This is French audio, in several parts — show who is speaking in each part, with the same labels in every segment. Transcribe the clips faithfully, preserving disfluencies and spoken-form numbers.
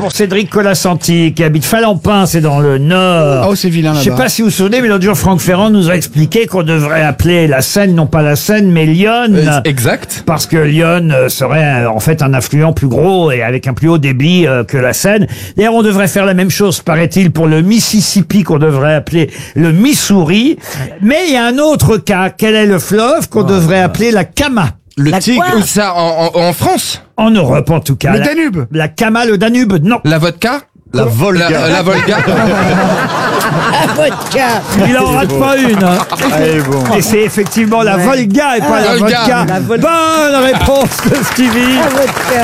Speaker 1: pour Cédric Colasanti, qui habite Falampin, c'est dans le Nord.
Speaker 2: Oh, c'est vilain là-bas.
Speaker 1: Je sais pas si vous vous souvenez, mais l'autre jour, Franck Ferrand nous a expliqué qu'on devrait appeler la Seine, non pas la Seine, mais l'Yonne.
Speaker 3: Euh, exact.
Speaker 1: Parce que l'Yonne euh, serait euh, en fait un affluent plus gros et avec un plus haut débit euh, que la Seine. D'ailleurs, on devrait faire la même chose, paraît-il, pour le Mississippi, qu'on devrait appeler le Missouri. Mais il y a un autre cas. Quel est le fleuve qu'on devrait appeler la Kama?
Speaker 3: Le
Speaker 4: La
Speaker 3: tigre.
Speaker 4: quoi
Speaker 3: Où ça en, en, en France?
Speaker 1: En Europe, en tout cas.
Speaker 2: Le
Speaker 1: La-
Speaker 2: Danube.
Speaker 1: La Kama, le Danube, non.
Speaker 3: La vodka?
Speaker 5: La Volga.
Speaker 3: La, la Volga.
Speaker 4: La vodka.
Speaker 1: Il en rate pas une. Hein.
Speaker 5: Allez, bon.
Speaker 1: Et c'est effectivement la Volga et pas la
Speaker 3: Volga.
Speaker 1: vodka.
Speaker 4: La Vol-
Speaker 1: Bonne réponse de Stevie.
Speaker 4: La vodka.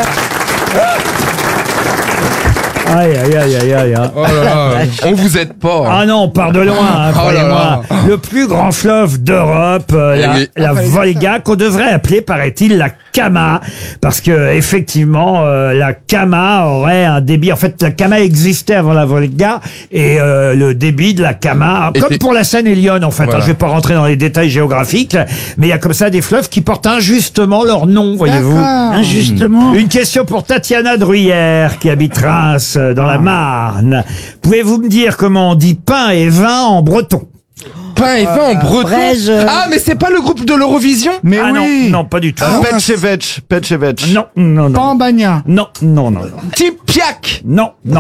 Speaker 1: Aïe, aïe, aïe, aïe, aïe. hein.
Speaker 3: Oh là là. On vous aide pas. hein.
Speaker 1: Ah non, on part de loin, hein,
Speaker 3: Oh là
Speaker 1: croyez-moi.
Speaker 3: là.
Speaker 1: Le plus grand fleuve d'Europe, euh,
Speaker 3: Eh
Speaker 1: la,
Speaker 3: oui.
Speaker 1: la Volga, qu'on devrait appeler, paraît-il, la Kama, parce que effectivement, euh, la Kama aurait un débit. En fait, la Kama existait avant la Volga, et euh, le débit de la Kama,
Speaker 3: Et
Speaker 1: comme
Speaker 3: t'es-
Speaker 1: pour la Seine et Lyon, en fait.
Speaker 3: Voilà.
Speaker 1: hein, je vais pas rentrer dans les détails géographiques, mais il y a comme ça des fleuves qui portent injustement leur nom, voyez-vous.
Speaker 2: D'accord.
Speaker 4: Injustement.
Speaker 1: Une question pour Tatiana Druyère, qui habite Reims, euh, dans la Marne. Pouvez-vous me dire comment on dit pain et vin en breton?
Speaker 3: Pain et vin en breton.
Speaker 4: braise, euh.
Speaker 3: Ah, mais c'est pas le groupe de l'Eurovision?
Speaker 2: Mais
Speaker 1: Ah
Speaker 2: oui.
Speaker 1: non, non, pas du tout.
Speaker 5: Petchevech, Petchevech.
Speaker 1: Non, non, non.
Speaker 2: Pambagna.
Speaker 1: Non, non, non, non.
Speaker 3: Tipiak.
Speaker 1: Non, non.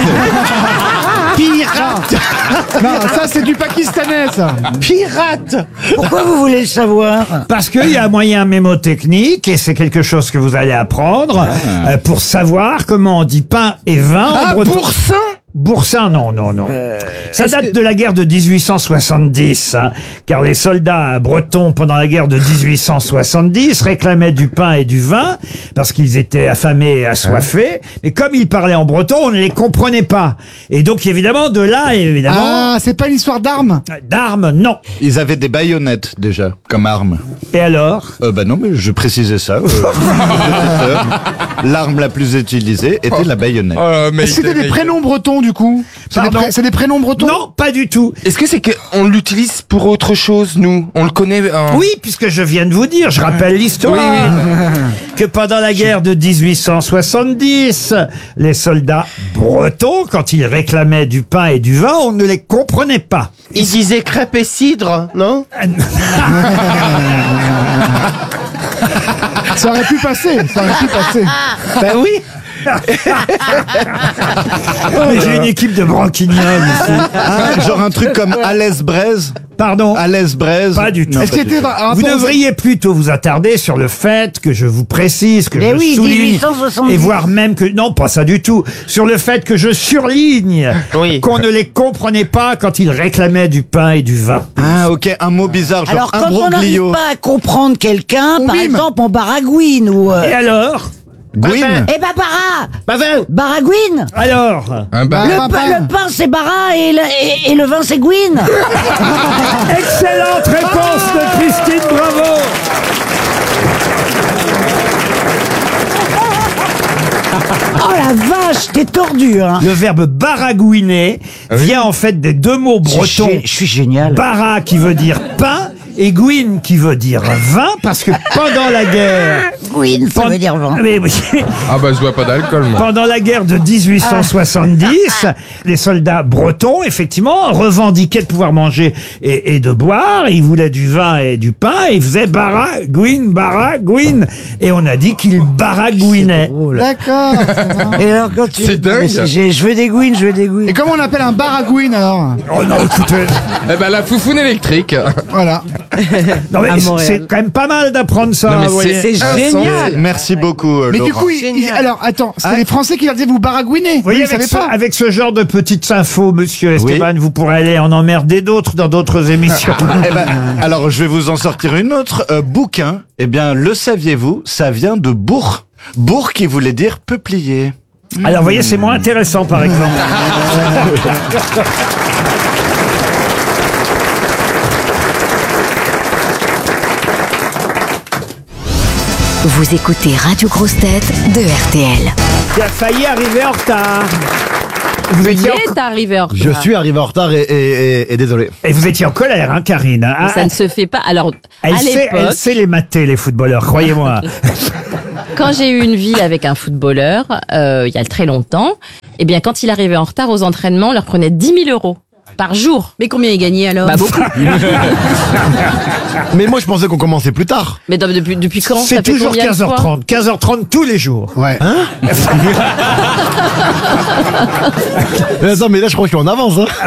Speaker 2: Pirate. Non, ça c'est du pakistanais ça.
Speaker 4: Pirate. Pourquoi vous voulez le savoir?
Speaker 1: Parce qu'il y a un moyen mémotechnique, et c'est quelque chose que vous allez apprendre, euh, pour savoir comment on dit pain et vin en
Speaker 3: Ah,
Speaker 1: breton.
Speaker 3: Boursin.
Speaker 1: Boursin, non, non, non. Ça date de la guerre de dix-huit cent soixante-dix, hein, car les soldats bretons, pendant la guerre de dix-huit cent soixante-dix, réclamaient du pain et du vin, parce qu'ils étaient affamés et assoiffés, et comme ils parlaient en breton, on ne les comprenait pas. Et donc, évidemment, de là, évidemment,
Speaker 2: Ah, c'est pas une histoire d'armes.
Speaker 1: d'armes, non.
Speaker 5: Ils avaient des baïonnettes déjà, comme arme.
Speaker 1: Et alors?
Speaker 5: Euh, bah non, mais je précisais ça. euh, L'arme la plus utilisée était la baïonnette.
Speaker 3: Oh, mais
Speaker 2: Est-ce que c'était des prénoms bretons du coup? C'est des,
Speaker 1: Pardon
Speaker 2: pré- c'est des prénoms bretons?
Speaker 1: Non, pas du tout.
Speaker 3: Est-ce que c'est qu'on l'utilise pour autre chose, nous? On le connaît en...
Speaker 1: Oui, puisque je viens de vous dire, je rappelle l'histoire, que pendant la guerre de dix-huit cent soixante-dix, les soldats bretons, quand ils réclamaient du pain et du vin, on ne les comprenait pas.
Speaker 6: Il disait crêpes et cidre, non?
Speaker 2: Ça aurait pu passer, ça aurait pu passer.
Speaker 6: Ben oui.
Speaker 1: Mais j'ai une équipe de branquignoles ici.
Speaker 5: Ah, genre un truc comme Alès Braise.
Speaker 1: Pardon?
Speaker 5: Alès Braise.
Speaker 1: Pas du tout.
Speaker 5: Non,
Speaker 2: Est-ce
Speaker 5: pas
Speaker 2: qu'il
Speaker 5: du
Speaker 2: était
Speaker 5: tout.
Speaker 2: un rapport
Speaker 1: Vous
Speaker 2: aux-
Speaker 1: devriez plutôt vous attarder sur le fait que je vous précise, que
Speaker 4: Mais
Speaker 1: je
Speaker 4: oui,
Speaker 1: souligne,
Speaker 4: dix-huit cent soixante-dix.
Speaker 1: et voire même que, non, pas ça du tout, sur le fait que je surligne
Speaker 6: Oui.
Speaker 1: qu'on ne les comprenait pas quand ils réclamaient du pain et du vin.
Speaker 5: Ah, ok, un mot bizarre, genre
Speaker 4: Alors, quand on n'arrive
Speaker 5: imbroglio.
Speaker 4: pas à comprendre quelqu'un,
Speaker 2: On
Speaker 4: par
Speaker 2: mime.
Speaker 4: exemple, on baragouine ou... euh,
Speaker 1: Et alors?
Speaker 5: Gwyn.
Speaker 4: Eh ben, bara
Speaker 6: Bah ben,
Speaker 4: Baragouine.
Speaker 1: Alors?
Speaker 3: Un bar-
Speaker 4: Le,
Speaker 2: Ah,
Speaker 4: pain,
Speaker 2: pain.
Speaker 4: le pain, c'est bara et le, et, et le vin, c'est gouine.
Speaker 1: Excellente réponse de Christine Bravo.
Speaker 4: Oh la vache, t'es tordu, hein.
Speaker 1: Le verbe baragouiner vient en fait des deux mots bretons.
Speaker 4: Je je suis génial.
Speaker 1: Bara qui veut dire pain et gouine qui veut dire vin, parce que pendant la guerre...
Speaker 4: Gouine, ça
Speaker 1: Pen-
Speaker 4: veut dire vin.
Speaker 1: Mais oui.
Speaker 3: Ah bah je bois pas d'alcool, moi.
Speaker 1: Pendant la guerre de dix-huit cent soixante-dix, les soldats bretons, effectivement, revendiquaient de pouvoir manger et, et de boire. Ils voulaient du vin et du pain. Et ils faisaient baragouine, baragouine. Et on a dit qu'ils baragouinaient.
Speaker 2: D'accord.
Speaker 4: Et alors, quand tu...
Speaker 3: C'est dingue.
Speaker 4: Mais c'est- j'ai- Je veux des gouines, je veux des gouines.
Speaker 2: Et comment on appelle un baragouine alors?
Speaker 1: Oh non, écoutez.
Speaker 3: Eh ben la foufoune électrique.
Speaker 2: Voilà.
Speaker 1: Non, mais
Speaker 4: À
Speaker 1: c'est-
Speaker 4: Montréal.
Speaker 1: c'est quand même pas mal d'apprendre ça.
Speaker 3: Non, mais
Speaker 1: vous voyez.
Speaker 3: c'est-
Speaker 4: C'est
Speaker 3: insensé.
Speaker 4: génial.
Speaker 5: Merci beaucoup, euh,
Speaker 2: Mais du
Speaker 5: Laurent.
Speaker 2: coup, il- il- alors attends, c'était
Speaker 5: Ah.
Speaker 2: les Français qui leur disaient vous baragouinez.
Speaker 1: Vous voyez,
Speaker 2: Vous ne
Speaker 1: avec
Speaker 2: savez
Speaker 1: ce,
Speaker 2: pas.
Speaker 1: avec ce genre de petites infos, monsieur Esteban, vous pourrez aller en emmerder d'autres dans d'autres émissions.
Speaker 5: Eh ben, alors, je vais vous en sortir une autre. Euh, bouquin, eh bien, le saviez-vous, ça vient de bourg. Bourg qui voulait dire peuplier.
Speaker 1: Alors, vous voyez, c'est moins intéressant, par exemple.
Speaker 7: Vous écoutez Radio Grosse Tête de R T L.
Speaker 1: Tu as failli arriver en retard. Vous
Speaker 8: Il
Speaker 1: étiez en,
Speaker 8: est arrivé en retard.
Speaker 9: Je suis arrivé en retard et, et, et, et désolé.
Speaker 1: et vous étiez en colère, hein, Karine. hein.
Speaker 8: Ça ne se fait pas. Alors,
Speaker 1: elle,
Speaker 8: à
Speaker 1: sait, elle
Speaker 8: l'époque,
Speaker 1: sait les mater, les footballeurs, croyez-moi.
Speaker 8: quand j'ai eu une vie avec un footballeur, euh, il y a très longtemps, eh bien, quand il arrivait en retard aux entraînements, on leur prenait dix mille euros par jour.
Speaker 10: Mais combien il gagnait alors?
Speaker 8: Bah, beaucoup.
Speaker 9: Mais moi, je pensais qu'on commençait plus tard.
Speaker 8: Mais donc, depuis, depuis quand? Ça
Speaker 1: C'est
Speaker 8: fait
Speaker 1: toujours
Speaker 8: combien de
Speaker 1: quinze heures
Speaker 8: fois
Speaker 1: trente. quinze heures trente tous les jours.
Speaker 2: Ouais.
Speaker 9: Hein Mais attends, mais là, je crois que je suis en avance. Hein.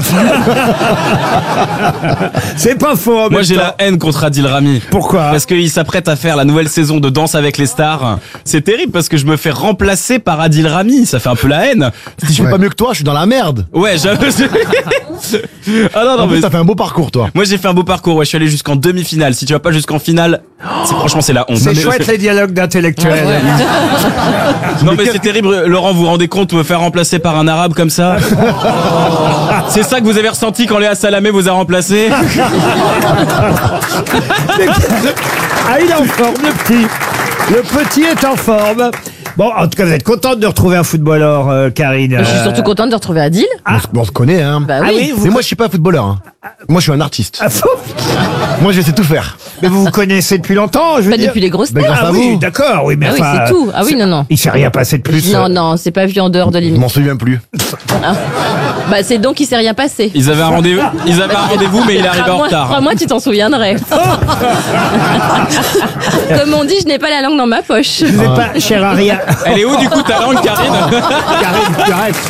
Speaker 1: C'est pas faux. en
Speaker 11: Moi
Speaker 1: même
Speaker 11: j'ai
Speaker 1: temps.
Speaker 11: la haine contre Adil Rami.
Speaker 1: Pourquoi?
Speaker 11: Parce qu'il s'apprête à faire la nouvelle saison de Danse avec les stars. C'est terrible parce que je me fais remplacer par Adil Rami. Ça fait un peu la haine.
Speaker 9: Si je fais pas mieux que toi, je suis dans la merde.
Speaker 11: Ouais, j'avoue. Ah non, non,
Speaker 9: En plus,
Speaker 11: mais
Speaker 9: t'as fait un beau parcours, toi.
Speaker 11: moi j'ai fait un beau parcours. Ouais, je suis allé jusqu'en demi-finale. Si tu vas pas jusqu'en finale, c'est franchement c'est la honte.
Speaker 1: C'est
Speaker 11: Non, mais-
Speaker 1: chouette les dialogues d'intellectuels.
Speaker 11: Non mais c'est terrible, Laurent, vous vous rendez compte, me faire remplacer par un arabe comme ça? C'est ça que vous avez ressenti quand Léa Salamé vous a remplacé?
Speaker 1: Ah, il est en forme, le petit. Le petit est en forme. Bon, en tout cas, vous êtes contente de retrouver un footballeur, euh, Karine.
Speaker 8: Je suis
Speaker 1: Euh,
Speaker 8: surtout contente de retrouver Adil.
Speaker 9: On, se, on se connaît, hein.
Speaker 8: Bah
Speaker 1: Ah
Speaker 8: oui.
Speaker 1: oui, vous,
Speaker 9: Mais moi, je suis pas footballeur. Hein. Moi, je suis un artiste.
Speaker 1: Ah, fou.
Speaker 9: Moi, je sais tout faire.
Speaker 1: Mais vous vous connaissez depuis longtemps, je veux
Speaker 8: Pas
Speaker 1: dire.
Speaker 8: depuis les grosses
Speaker 9: Ben,
Speaker 8: têtes.
Speaker 9: grâce
Speaker 1: Ah
Speaker 9: à
Speaker 1: oui,
Speaker 9: vous.
Speaker 1: d'accord, oui, mais
Speaker 8: Ah oui,
Speaker 1: enfin,
Speaker 8: c'est tout. Ah oui, non, non.
Speaker 1: il s'est rien passé de plus.
Speaker 8: Non, non, c'est pas vu en dehors de
Speaker 9: Je
Speaker 8: l'émission.
Speaker 9: m'en souviens plus.
Speaker 8: Bah, c'est donc qu'il s'est rien passé.
Speaker 11: Ils avaient un rendez-vous, ils avaient un rendez-vous, mais il est arrivé en
Speaker 8: Crois-moi,
Speaker 11: retard.
Speaker 8: crois-moi, tu t'en souviendrais. Comme on dit, je n'ai pas la langue dans ma poche.
Speaker 1: Je sais pas, cher Ariane.
Speaker 11: Elle est où du coup ta langue, Karine?
Speaker 1: Karine, correct.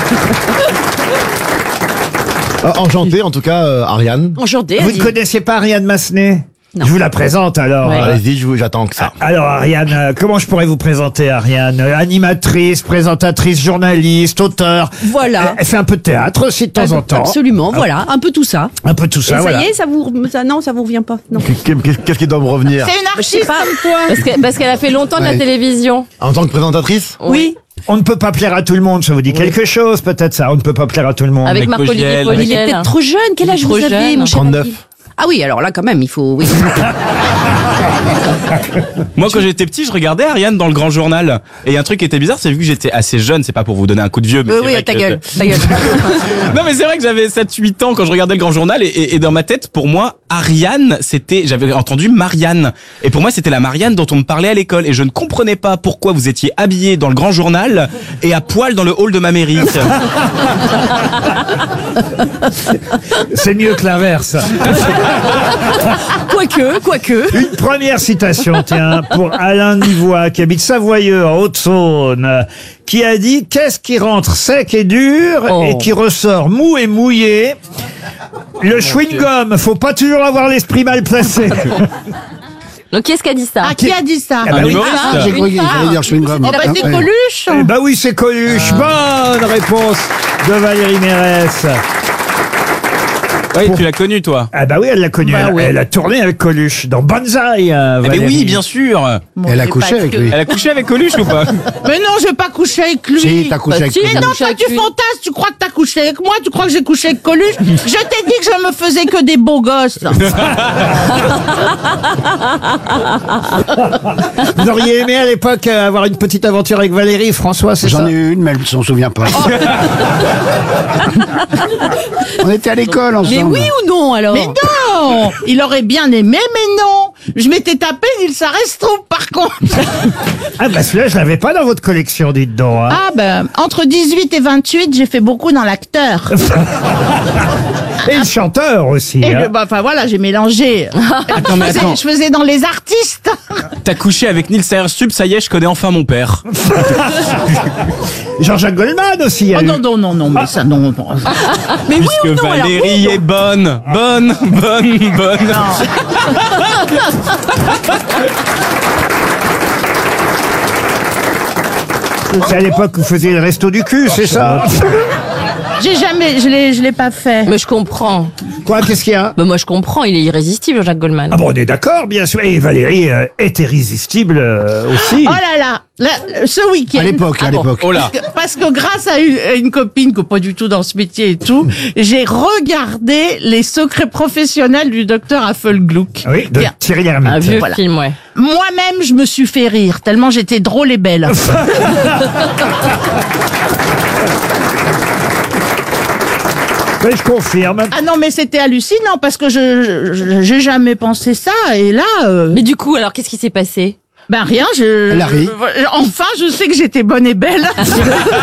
Speaker 9: Euh, enchanté, en tout cas, euh, Ariane.
Speaker 10: Enchanté.
Speaker 1: Vous
Speaker 10: Adil.
Speaker 1: ne connaissiez pas Ariane Massenet?
Speaker 10: Non.
Speaker 1: Je vous la présente alors.
Speaker 8: Ouais.
Speaker 1: Euh,
Speaker 9: Allez-y, je vous- j'attends que ça.
Speaker 1: Alors Ariane, euh, comment je pourrais vous présenter Ariane? Euh, Animatrice, présentatrice, journaliste, auteur.
Speaker 10: Voilà.
Speaker 1: Elle, elle fait un peu de théâtre aussi de temps en temps.
Speaker 10: Absolument, voilà, un peu tout ça.
Speaker 1: Un peu tout
Speaker 10: Et
Speaker 1: ça,
Speaker 10: ça
Speaker 1: voilà.
Speaker 10: y est, ça vous, ça, non, ça vous revient pas. Non.
Speaker 9: Qu'est- Qu'est-ce qu'est-ce qui doit me revenir?
Speaker 10: une artiste comme toi.
Speaker 8: Parce que- parce qu'elle a fait longtemps de la
Speaker 9: Ouais.
Speaker 8: télévision.
Speaker 9: En tant que présentatrice?
Speaker 10: Oui.
Speaker 1: On ne peut pas plaire à tout le monde, ça vous dit quelque chose peut-être ça? On ne peut pas plaire à tout le monde.
Speaker 8: Avec
Speaker 11: Avec
Speaker 8: Marc-Olivier
Speaker 11: Fogiel.
Speaker 10: Il est
Speaker 8: Fogiel.
Speaker 10: peut-être trop jeune. Quel
Speaker 8: Il est
Speaker 10: âge
Speaker 8: trop
Speaker 10: vous avez,
Speaker 8: jeune.
Speaker 10: mon cher
Speaker 9: trente-neuf.
Speaker 10: Adil? Ah oui, alors là, quand même, il faut. Oui.
Speaker 11: Moi, quand j'étais petit, je regardais Ariane dans le Grand Journal. Et il y a un truc qui était bizarre, c'est vu que j'étais assez jeune, c'est pas pour vous donner un coup de vieux, mais
Speaker 10: Oui,
Speaker 11: c'est
Speaker 10: oui,
Speaker 11: vrai
Speaker 10: ta
Speaker 11: que-
Speaker 10: gueule, ta gueule.
Speaker 11: Non, mais c'est vrai que j'avais sept huit ans quand je regardais le Grand Journal et, et, et dans ma tête, pour moi, Ariane, c'était, j'avais entendu Marianne. Et pour moi, c'était la Marianne dont on me parlait à l'école. Et je ne comprenais pas pourquoi vous étiez habillée dans le Grand Journal et à poil dans le hall de ma mairie.
Speaker 1: C'est mieux que l'inverse.
Speaker 10: Quoique, quoique.
Speaker 1: Une première citation, tiens, pour Alain Nivois, qui habite Savoyeux, en Haute-Saône, qui a dit « Qu'est-ce qui rentre sec et dur
Speaker 8: Oh.
Speaker 1: et qui ressort mou et mouillé ?» Le chewing-gum, faut pas toujours avoir l'esprit mal placé.
Speaker 8: Donc, qui est-ce qui a dit ça?
Speaker 10: Ah, qui a dit ça?
Speaker 1: Ah bah
Speaker 11: Un
Speaker 1: oui.
Speaker 11: humoriste.
Speaker 10: Ah, j'ai cru qu'il fallait dire
Speaker 2: chewing-gum.
Speaker 10: Oh, bah, c'est Coluche.
Speaker 1: Eh bah oui, c'est Coluche. Bonne réponse de Valérie Mérès.
Speaker 11: Oui, tu l'as connu, toi.
Speaker 1: Ah bah oui, elle l'a connu.
Speaker 10: Bah
Speaker 1: elle,
Speaker 10: oui.
Speaker 1: elle a tourné avec Coluche dans Banzai. euh,
Speaker 11: Eh ben
Speaker 1: Valérie.
Speaker 11: oui, bien sûr.
Speaker 10: Bon,
Speaker 2: Elle a
Speaker 10: c'est
Speaker 2: couché
Speaker 10: pas
Speaker 2: avec
Speaker 10: que-
Speaker 2: lui.
Speaker 11: Elle a couché avec Coluche ou pas?
Speaker 10: Mais non, je vais pas coucher avec lui.
Speaker 2: Si, t'as couché
Speaker 8: Bah,
Speaker 2: avec
Speaker 8: si,
Speaker 2: lui.
Speaker 8: t'as
Speaker 10: Non,
Speaker 8: couché
Speaker 10: toi,
Speaker 8: avec
Speaker 10: tu
Speaker 8: lui.
Speaker 10: fantasmes, tu crois que t'as couché avec moi, tu crois que j'ai couché avec Coluche. Je t'ai dit que je me faisais que des beaux gosses.
Speaker 1: Vous auriez aimé à l'époque euh, avoir une petite aventure avec Valérie, François, c'est ça?
Speaker 2: J'en ai eu une, mais elle ne s'en souvient pas. On était à l'école ensemble.
Speaker 10: Mais oui ou non, alors? Mais non! Il aurait bien aimé, mais non! Je m'étais tapé il s'arrête par contre.
Speaker 1: Ah bah celui-là, je l'avais pas dans votre collection, dites donc. Hein.
Speaker 10: Ah ben, entre dix-huit et vingt-huit, j'ai fait beaucoup dans l'acteur.
Speaker 1: Et le chanteur aussi.
Speaker 10: Et
Speaker 1: hein.
Speaker 10: le- bah, enfin voilà, j'ai mélangé.
Speaker 11: Attends, mais
Speaker 10: je, faisais,
Speaker 11: attends.
Speaker 10: je faisais dans les artistes.
Speaker 11: T'as couché avec Nils Aerstup, ça y est, je connais enfin mon père.
Speaker 1: Jean-Jacques Goldman aussi. il y a
Speaker 10: Oh
Speaker 1: eu.
Speaker 10: non, non, non, non, mais ça, non. non. Mais oui
Speaker 11: Puisque
Speaker 10: ou non, alors,
Speaker 11: Valérie est bonne, bonne, bonne, bonne.
Speaker 1: C'est à l'époque que vous faisiez le resto du cul, c'est ça?
Speaker 10: j'ai jamais, je l'ai, je l'ai pas fait.
Speaker 8: Mais je comprends.
Speaker 1: Quoi, qu'est-ce qu'il y a?
Speaker 8: Bah, moi, je comprends. Il est irrésistible, Jacques Goldman.
Speaker 1: Ah bon, on est d'accord, bien sûr. Et Valérie euh, est irrésistible euh, aussi.
Speaker 10: Oh là là, là, ce week-end.
Speaker 2: À l'époque, à
Speaker 10: Ah bon.
Speaker 2: l'époque.
Speaker 11: Oh là.
Speaker 10: Parce que, parce que grâce à une, à une copine qui n'est pas du tout dans ce métier et tout, j'ai regardé Les secrets professionnels du docteur Affelgluck.
Speaker 1: Ah oui, de
Speaker 10: Bien.
Speaker 1: Thierry Lhermitte.
Speaker 8: Un vieux
Speaker 10: Voilà.
Speaker 8: film, ouais.
Speaker 10: Moi-même, je me suis fait rire, tellement j'étais drôle et belle.
Speaker 1: Oui, je confirme.
Speaker 10: Ah non, mais c'était hallucinant parce que je je- j'ai jamais pensé ça et là. euh,
Speaker 8: Mais du coup, alors, qu'est-ce qui s'est passé?
Speaker 10: Ben rien, je...
Speaker 2: Elle a ri.
Speaker 10: je- Enfin, je sais que j'étais bonne et belle.